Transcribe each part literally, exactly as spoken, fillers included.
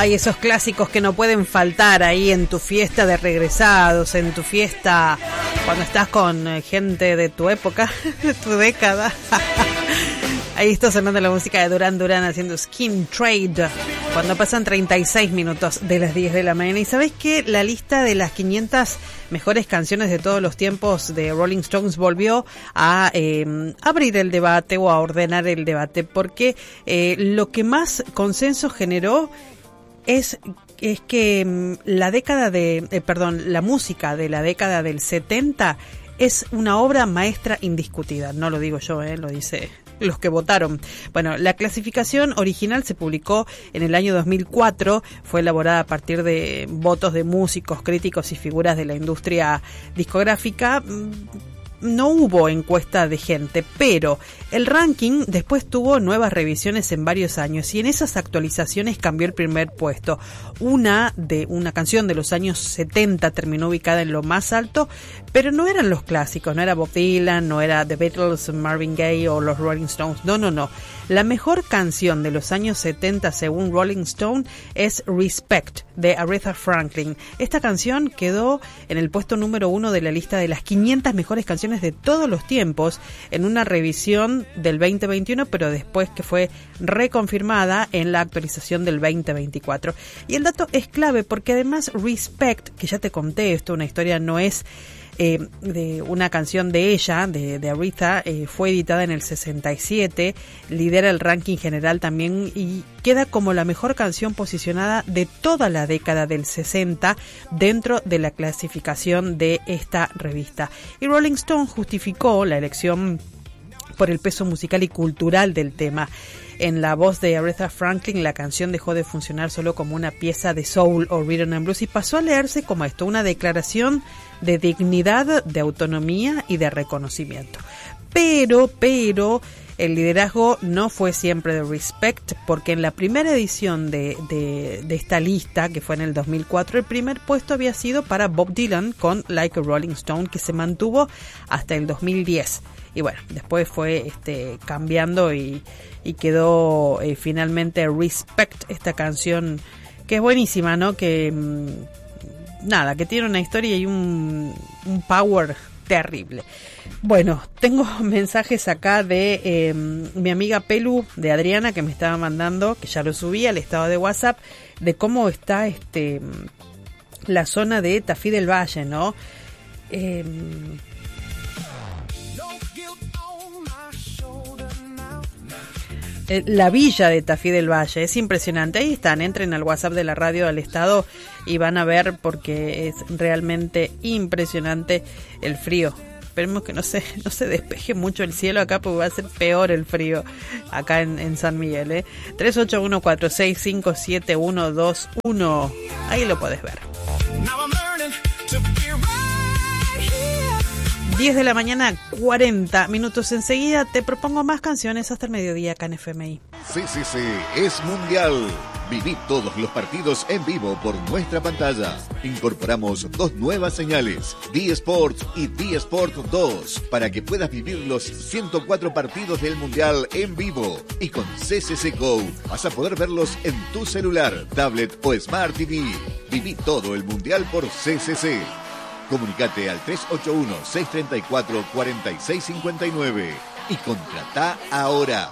Hay esos clásicos que no pueden faltar ahí en tu fiesta de regresados, en tu fiesta cuando estás con gente de tu época, de tu década. Ahí está sonando la música de Duran Duran haciendo Skin Trade cuando pasan treinta y seis minutos de las diez de la mañana. Y ¿sabés qué? La lista de las quinientas mejores canciones de todos los tiempos de Rolling Stones volvió a eh, abrir el debate o a ordenar el debate, porque eh, lo que más consenso generó es es que la década de eh, perdón, la música de la década del setenta es una obra maestra indiscutida. No lo digo yo, eh, lo dice los que votaron. Bueno, la clasificación original se publicó en el año dos mil cuatro, fue elaborada a partir de votos de músicos, críticos y figuras de la industria discográfica. No hubo encuesta de gente, pero el ranking después tuvo nuevas revisiones en varios años y en esas actualizaciones cambió el primer puesto. Una de una canción de los años setenta terminó ubicada en lo más alto, pero no eran los clásicos, no era Bob Dylan, no era The Beatles, Marvin Gaye o los Rolling Stones, no, no, no. La mejor canción de los años setenta según Rolling Stone es Respect de Aretha Franklin. Esta canción quedó en el puesto número uno de la lista de las quinientas mejores canciones de todos los tiempos en una revisión del veinte veintiuno, pero después que fue reconfirmada en la actualización del veinte veinticuatro. Y el dato es clave porque además Respect, que ya te conté esto, una historia no es eh, de una canción de ella, de, de Aretha, eh, fue editada en el sesenta y siete, lidera el ranking general también y queda como la mejor canción posicionada de toda la década del sesenta dentro de la clasificación de esta revista. Y Rolling Stone justificó la elección por el peso musical y cultural del tema. En la voz de Aretha Franklin, la canción dejó de funcionar solo como una pieza de soul o rhythm and blues y pasó a leerse como esto, una declaración de dignidad, de autonomía y de reconocimiento. Pero, pero, el liderazgo no fue siempre de Respect, porque en la primera edición de, de, de esta lista, que fue en el dos mil cuatro, el primer puesto había sido para Bob Dylan con Like a Rolling Stone, que se mantuvo hasta el dos mil diez. Y bueno, después fue este cambiando y, y quedó eh, finalmente Respect, esta canción que es buenísima, ¿no? Que mmm, nada, que tiene una historia y un, un power terrible. Bueno, tengo mensajes acá de eh, mi amiga Pelu, de Adriana, que me estaba mandando, que ya lo subí al estado de WhatsApp, de cómo está este la zona de Tafí del Valle, ¿no? Eh, La villa de Tafí del Valle, es impresionante. Ahí están, entren al WhatsApp de la radio del estado y van a ver porque es realmente impresionante el frío. Esperemos que no se, no se despeje mucho el cielo acá porque va a ser peor el frío acá en, en San Miguel, ¿eh? tres ocho uno cuatro seis cinco siete uno dos uno, ahí lo podés ver. diez de la mañana, cuarenta minutos. Enseguida te propongo más canciones hasta el mediodía acá en F M I. Sí, sí, sí, es mundial. Viví todos los partidos en vivo por nuestra pantalla. Incorporamos dos nuevas señales, D Sports y D Sport dos, para que puedas vivir los ciento cuatro partidos del mundial en vivo. Y con C C C Go vas a poder verlos en tu celular, tablet o Smart T V. Viví todo el mundial por C C C. Comunicate al tres ocho uno, seis tres cuatro, cuatro seis cinco nueve y contratá ahora.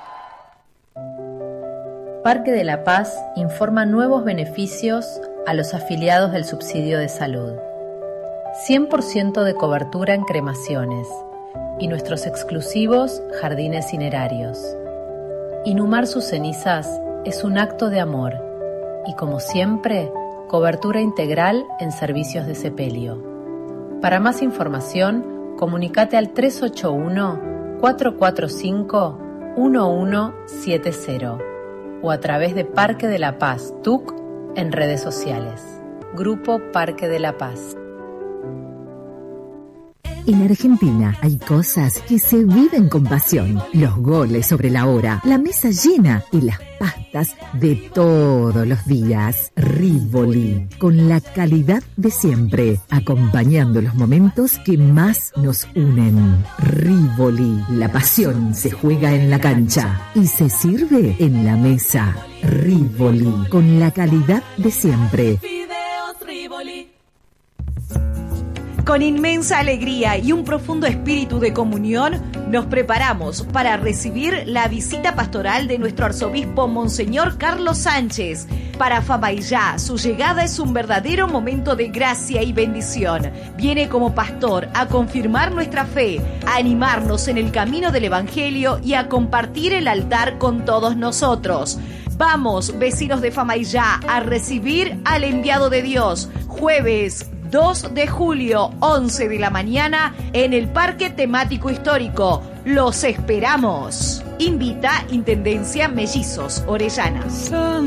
Parque de la Paz informa nuevos beneficios a los afiliados del subsidio de salud. cien por ciento de cobertura en cremaciones y nuestros exclusivos jardines cinerarios. Inhumar sus cenizas es un acto de amor y, como siempre, cobertura integral en servicios de sepelio. Para más información, comunicate al tres ocho uno, cuatro cuatro cinco, uno uno siete cero o a través de Parque de la Paz T U C en redes sociales. Grupo Parque de la Paz. En Argentina hay cosas que se viven con pasión. Los goles sobre la hora, la mesa llena y las pastas de todos los días. Rivoli, con la calidad de siempre, acompañando los momentos que más nos unen. Rivoli, la pasión se juega en la cancha y se sirve en la mesa. Rivoli, con la calidad de siempre. Con inmensa alegría y un profundo espíritu de comunión, nos preparamos para recibir la visita pastoral de nuestro arzobispo Monseñor Carlos Sánchez. Para Famaillá, su llegada es un verdadero momento de gracia y bendición. Viene como pastor a confirmar nuestra fe, a animarnos en el camino del Evangelio y a compartir el altar con todos nosotros. Vamos, vecinos de Famaillá, a recibir al enviado de Dios. Jueves dos de julio, once de la mañana, en el Parque Temático Histórico. ¡Los esperamos! Invita Intendencia Mellizos, Orellana.